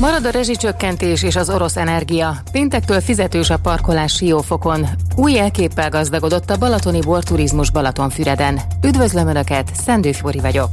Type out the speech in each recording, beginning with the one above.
Marad a rezsicsökkentés és az orosz energia. Péntektől fizetős a parkolás Siófokon. Új jelképpel gazdagodott a balatoni borturizmus Balatonfüreden. Üdvözlöm Önöket, Szendő Flóri vagyok.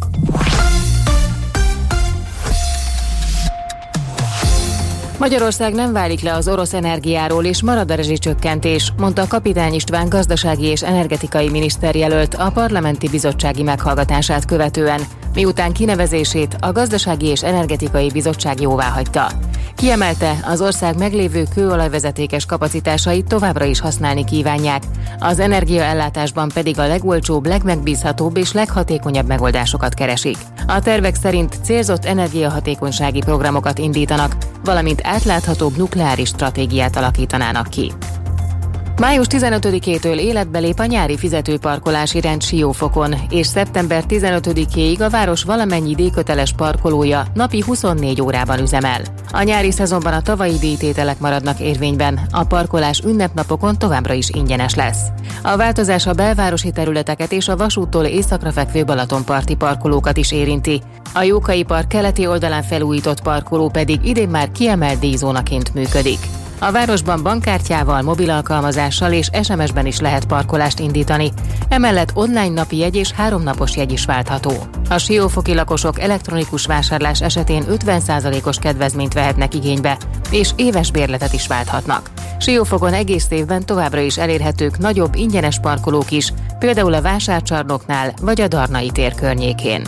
Magyarország nem válik le az orosz energiáról és marad a rezsicsökkentés, mondta Kapitány István gazdasági és energetikai miniszterjelölt a parlamenti bizottsági meghallgatását követően, miután kinevezését a Gazdasági és Energetikai Bizottság jóváhagyta. Kiemelte, az ország meglévő kőolajvezetékes kapacitásait továbbra is használni kívánják, az energiaellátásban pedig a legolcsóbb, legmegbízhatóbb és leghatékonyabb megoldásokat keresik. A tervek szerint célzott energiahatékonysági programokat indítanak, valamint átláthatóbb nukleáris stratégiát alakítanának ki. Május 15-től életbe lép a nyári fizetőparkolási rend Siófokon, és szeptember 15-éig a város valamennyi díjköteles parkolója napi 24 órában üzemel. A nyári szezonban a tavalyi díjtételek maradnak érvényben, a parkolás ünnepnapokon továbbra is ingyenes lesz. A változás a belvárosi területeket és a vasúttól északra fekvő Balatonparti parkolókat is érinti. A Jókai Park keleti oldalán felújított parkoló pedig idén már kiemelt díjzónaként működik. A városban bankkártyával, mobil alkalmazással és SMS-ben is lehet parkolást indítani, emellett online napi jegy és 3 napos jegy is váltható. A siófoki lakosok elektronikus vásárlás esetén 50%-os kedvezményt vehetnek igénybe, és éves bérletet is válthatnak. Siófokon egész évben továbbra is elérhetők nagyobb ingyenes parkolók is, például a Vásárcsarnoknál vagy a Darnai tér környékén.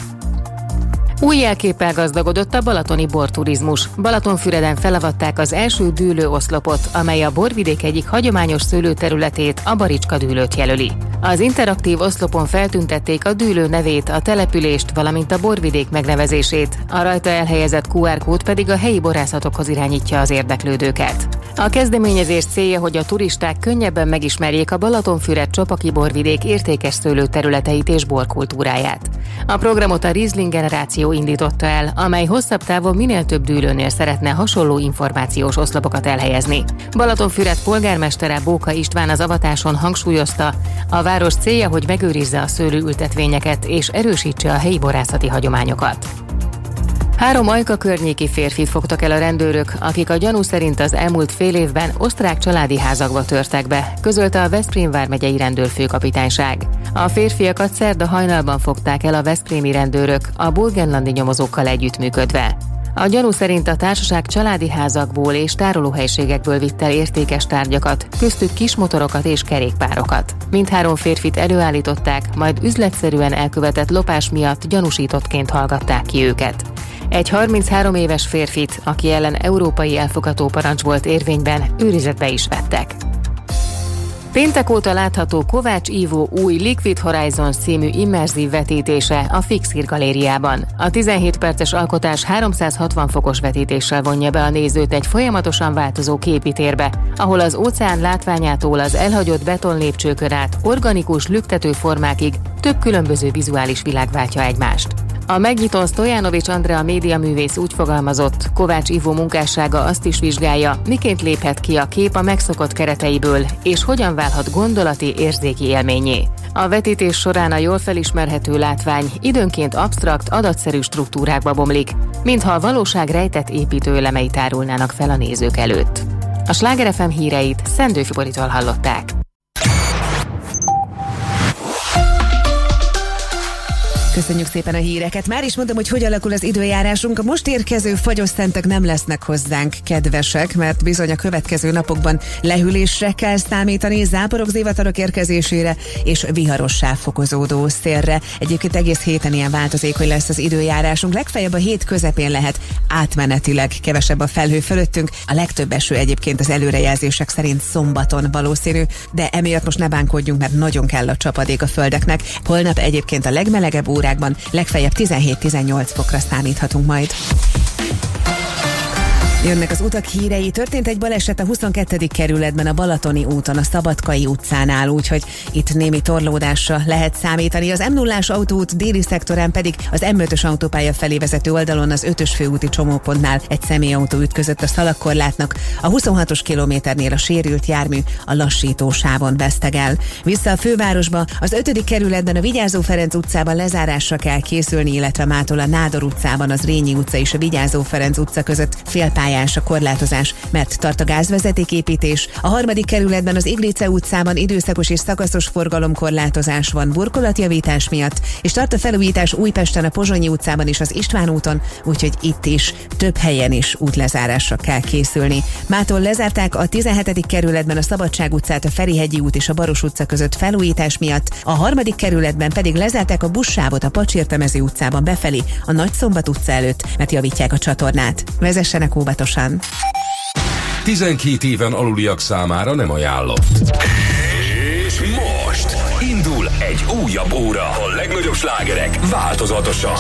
Új jelképpel gazdagodott a balatoni borturizmus. Balatonfüreden felavatták az első dűlőoszlopot, amely a borvidék egyik hagyományos szőlőterületét, a Baricska-dűlőt jelöli. Az interaktív oszlopon feltüntették a dűlő nevét, a települést, valamint a borvidék megnevezését, a rajta elhelyezett QR kód pedig a helyi borászatokhoz irányítja az érdeklődőket. A kezdeményezés célja, hogy a turisták könnyebben megismerjék a Balatonfüred-Csopaki borvidék értékes szőlőterületeit és borkultúráját. A programot a Riesling generáció indította el, amely hosszabb távon minél több dűlőnél szeretne hasonló információs oszlopokat elhelyezni. Balatonfüred polgármestere Bóka István az avatáson hangsúlyozta, a város célja, hogy megőrizze a szőlőültetvényeket és erősítse a helyi borászati hagyományokat. 3 Ajka környéki férfit fogtak el a rendőrök, akik a gyanú szerint az elmúlt fél évben osztrák családi házakba törtek be, közölte a Veszprém vármegyei rendőrfőkapitányság. A férfiakat szerda hajnalban fogták el a veszprémi rendőrök, a burgenlandi nyomozókkal együttműködve. A gyanú szerint a társaság családi házakból és tárolóhelyiségekből vitt el értékes tárgyakat, köztük kismotorokat és kerékpárokat. Mindhárom férfit előállították, majd üzletszerűen elkövetett lopás miatt gyanúsítottként hallgatták ki őket. Egy 33 éves férfit, aki ellen európai elfogató parancs volt érvényben, őrizetbe is vettek. Péntek óta látható Kovács Ivó új Liquid Horizons című immerzív vetítése a Fixir galériában. A 17 perces alkotás 360 fokos vetítéssel vonja be a nézőt egy folyamatosan változó képitérbe, ahol az óceán látványától az elhagyott betonlépcsőkön át organikus lüktető formákig több különböző vizuális világ váltja egymást. A megnyitón Stojanovics Andrea médiaművész úgy fogalmazott, Kovács Ivó munkássága azt is vizsgálja, miként léphet ki a kép a megszokott kereteiből, és hogyan válhat gondolati, érzéki élménnyé. A vetítés során a jól felismerhető látvány időnként absztrakt, adatszerű struktúrákba bomlik, mintha a valóság rejtett építőelemei tárulnának fel a nézők előtt. A Sláger FM híreit Szendő Fioritól hallották. Köszönjük szépen a híreket. Már is mondtam, hogy alakul az időjárásunk. A most érkező fagyos-szentek nem lesznek hozzánk kedvesek, mert bizony a következő napokban lehűlésre kell számítani, záporok, zivatarok érkezésére és viharossá fokozódó szélre. Egyébként egész héten ilyen változékony lesz az időjárásunk. Legfeljebb a hét közepén lehet átmenetileg kevesebb a felhő fölöttünk. A legtöbb eső egyébként az előrejelzések szerint szombaton valószínű, de emiatt most ne bánkodjunk, mert nagyon kell a csapadék a földeknek. Holnap egyébként a legmelegebb órákban legfeljebb 17-18 fokra számíthatunk majd. Jönnek az utak hírei. Történt egy baleset a 22. kerületben a Balatoni úton, a Szabadkai utcánál, úgyhogy itt némi torlódásra lehet számítani. Az M0-ás autóút déli szektorán pedig az M5-ös autópálya felé vezető oldalon az 5-ös főúti csomópontnál egy személyautó ütközött a szalagkorlátnak. A 26-os kilométernél a sérült jármű a lassító sávon vesztegel. Vissza a fővárosba, az 5. kerületben a Vigyázó Ferenc utcában lezárásra kell készülni, illetve mától a Nádor utcában az Rényi utca és a Vigyázó Ferenc utca között félpályán pályás a korlátozás, mert tart a gázvezetéképítés. A 3. kerületben az Iglice utcában időszakos és szakaszos forgalomkorlátozás van burkolatjavítás miatt, és tart a felújítás Újpesten a Pozsonyi utcában és az István úton, úgyhogy itt is több helyen is útlezárásra kell készülni. Mától lezárták a 17. kerületben a Szabadság utcát, a Ferihegyi út és a Baros utca között felújítás miatt, a 3. kerületben pedig lezárták a buszsávot a Pacsirtemező utcában befelé, a Nagyszombat utca előtt, mert javítják a csatornát. Vezessenek óvatosan! 12 éven aluliak számára nem ajánlott. És most indul egy újabb óra. A legnagyobb slágerek változatosan.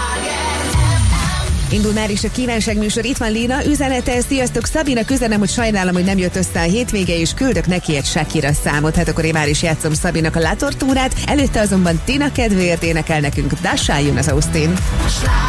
Indul már is a kívánságműsor, itt van Lína, üzenete, sziasztok, Szabinak üzenem, hogy sajnálom, hogy nem jött össze a hétvége, és küldök neki egy Shakira számot, hát akkor én már is játszom Szabinak a látortúrát, előtte azonban Tina kedvéért énekel nekünk Dasha, jön az Austin.